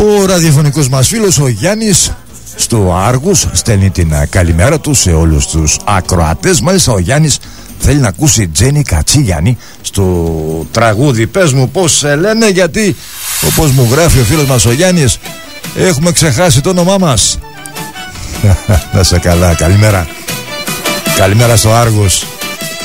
Ο ραδιοφωνικός μας φίλος ο Γιάννης στο Άργους στέλνει την καλημέρα του σε όλους τους ακροατές. Μάλιστα ο Γιάννης θέλει να ακούσει Τζένι Κατσίγιαννη στο τραγούδι. Πες μου πως σε λένε, γιατί όπως μου γράφει ο φίλος μας ο Γιάννης, έχουμε ξεχάσει το όνομά μας. Να σε καλά, καλημέρα. Καλημέρα στο Άργους.